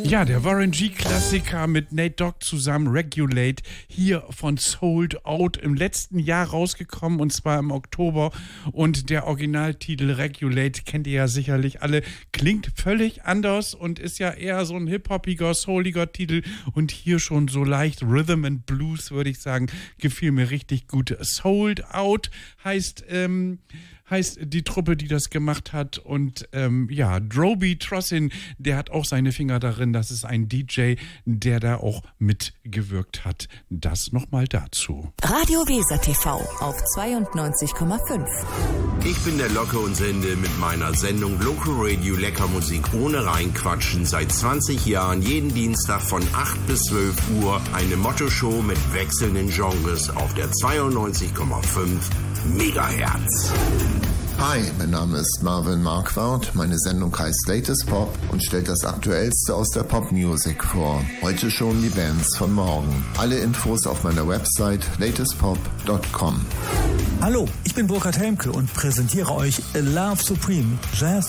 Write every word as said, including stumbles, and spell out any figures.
Ja, der Warren G-Klassiker mit Nate Dogg zusammen, Regulate, hier von Sold Out im letzten Jahr rausgekommen, und zwar im Oktober. Und der Originaltitel Regulate kennt ihr ja sicherlich alle, klingt völlig anders und ist ja eher so ein hip-hoppiger, souliger Titel. Und hier schon so leicht Rhythm and Blues, würde ich sagen, gefiel mir richtig gut. Sold Out heißt, ähm, heißt die Truppe, die das gemacht hat. Und ähm, ja, Droby Trossin, der hat auch seine Finger darin. Das ist ein D J, der da auch mitgewirkt hat. Das nochmal dazu. Radio Weser T V auf zweiundneunzig Komma fünf. Ich bin der Locke und sende mit meiner Sendung Local Radio Lecker Musik ohne Reinquatschen seit zwanzig Jahren jeden Dienstag von acht bis zwölf Uhr eine Motto-Show mit wechselnden Genres auf der zweiundneunzig Komma fünf Megahertz. Hi, mein Name ist Marvin Marquardt. Meine Sendung heißt Latest Pop und stellt das Aktuellste aus der Popmusik vor. Heute schon die Bands von morgen. Alle Infos auf meiner Website latest pop dot com. Hallo, ich bin Burkhard Helmke und präsentiere euch Love Supreme Jazz